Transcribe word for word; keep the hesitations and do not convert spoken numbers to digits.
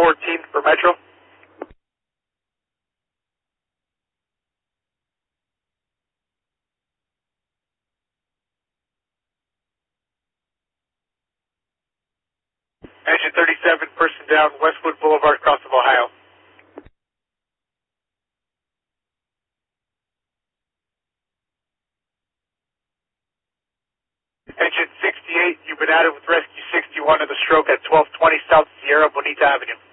fourteen for Metro. Engine thirty-seven, person down, Westwood Boulevard, Crossville, Ohio. Engine sixty-eight, you've been added with Rescue sixty-one of the stroke at twelve twenty South Sierra Bonita Avenue.